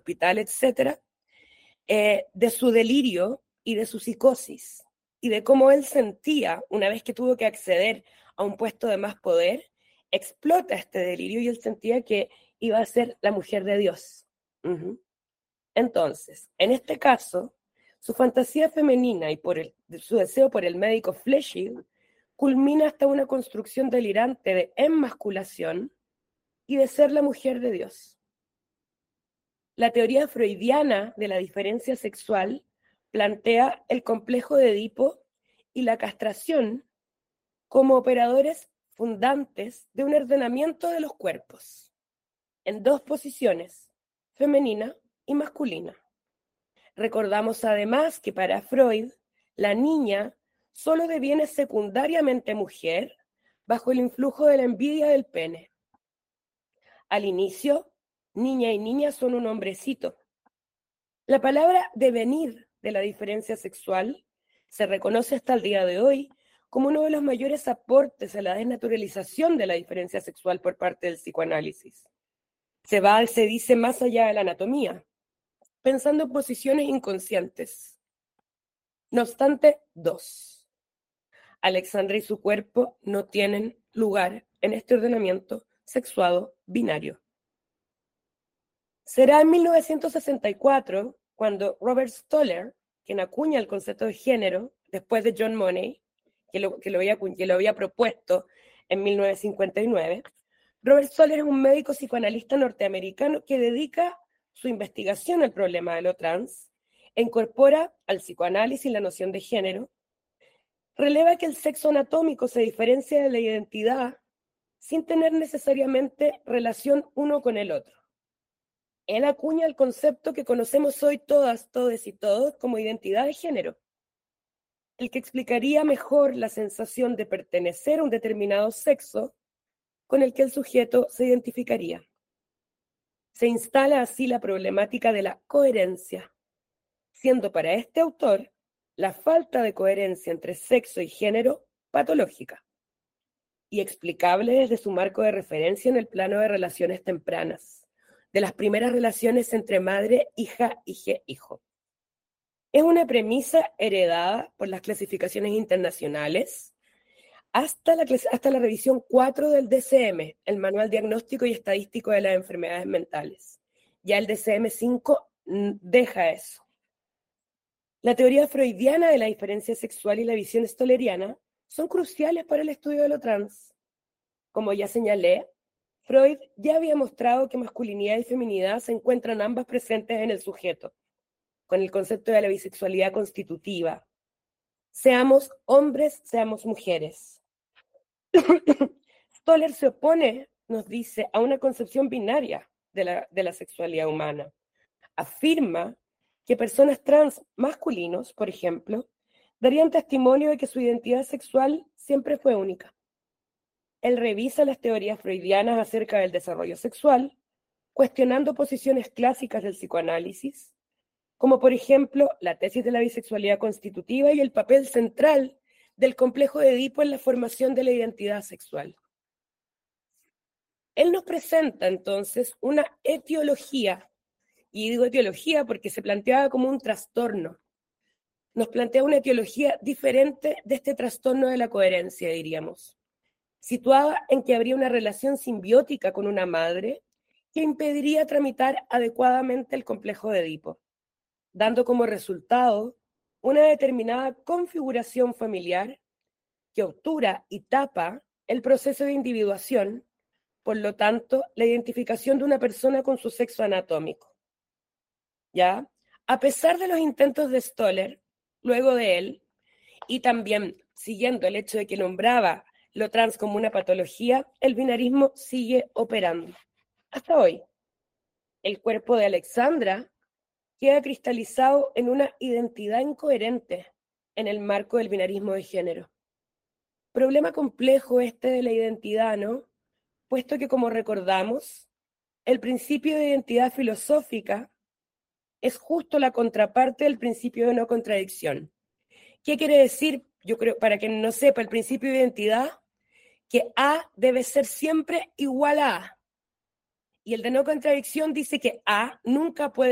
hospital, etcétera, de su delirio y de su psicosis, y de cómo él sentía, una vez que tuvo que acceder a un puesto de más poder, explota este delirio y él sentía que iba a ser la mujer de Dios. Uh-huh. Entonces, en este caso, su fantasía femenina y su deseo por el médico Fleshig culmina hasta una construcción delirante de emasculación y de ser la mujer de Dios. La teoría freudiana de la diferencia sexual plantea el complejo de Edipo y la castración como operadores fundantes de un ordenamiento de los cuerpos, en dos posiciones, femenina y masculina. Recordamos además que para Freud, la niña solo deviene secundariamente mujer bajo el influjo de la envidia del pene. Al inicio, niña y niña son un hombrecito. La palabra devenir de la diferencia sexual se reconoce hasta el día de hoy como uno de los mayores aportes a la desnaturalización de la diferencia sexual por parte del psicoanálisis. Se dice más allá de la anatomía, pensando en posiciones inconscientes. No obstante, dos. Alexandra y su cuerpo no tienen lugar en este ordenamiento sexuado binario. Será en 1964 cuando Robert Stoller, quien acuña el concepto de género después de John Money, que lo había propuesto en 1959, Robert Stoller es un médico psicoanalista norteamericano que dedica su investigación al problema de lo trans, incorpora al psicoanálisis la noción de género, releva que el sexo anatómico se diferencia de la identidad sin tener necesariamente relación uno con el otro. Él acuña el concepto que conocemos hoy todas, todes y todos como identidad de género, el que explicaría mejor la sensación de pertenecer a un determinado sexo con el que el sujeto se identificaría. Se instala así la problemática de la coherencia, siendo para este autor la falta de coherencia entre sexo y género patológica y explicable desde su marco de referencia en el plano de relaciones tempranas, de las primeras relaciones entre madre, hija, hijo. Es una premisa heredada por las clasificaciones internacionales hasta la revisión 4 del DSM, el Manual Diagnóstico y Estadístico de las Enfermedades Mentales. Ya el DSM-5 deja eso. La teoría freudiana de la diferencia sexual y la visión stolleriana son cruciales para el estudio de lo trans. Como ya señalé, Freud ya había mostrado que masculinidad y feminidad se encuentran ambas presentes en el sujeto, con el concepto de la bisexualidad constitutiva. Seamos hombres, seamos mujeres. Stoller se opone, nos dice, a una concepción binaria de la sexualidad humana. Afirma que personas trans masculinos, por ejemplo, darían testimonio de que su identidad sexual siempre fue única. Él revisa las teorías freudianas acerca del desarrollo sexual, cuestionando posiciones clásicas del psicoanálisis, como por ejemplo la tesis de la bisexualidad constitutiva y el papel central del complejo de Edipo en la formación de la identidad sexual. Él nos presenta entonces una etiología, y digo etiología porque se planteaba como un trastorno. Nos plantea una etiología diferente de este trastorno de la coherencia, diríamos, situada en que habría una relación simbiótica con una madre que impediría tramitar adecuadamente el complejo de Edipo, dando como resultado una determinada configuración familiar que obtura y tapa el proceso de individuación, por lo tanto, la identificación de una persona con su sexo anatómico. ¿Ya? A pesar de los intentos de Stoller, luego de él, y también siguiendo el hecho de que nombraba lo trans como una patología, el binarismo sigue operando. Hasta hoy, el cuerpo de Alexandra queda cristalizado en una identidad incoherente en el marco del binarismo de género. Problema complejo este de la identidad, ¿no? Puesto que, como recordamos, el principio de identidad filosófica es justo la contraparte del principio de no contradicción. ¿Qué quiere decir? Yo creo, para quien no sepa, el principio de identidad, que A debe ser siempre igual a A. Y el de no contradicción dice que A nunca puede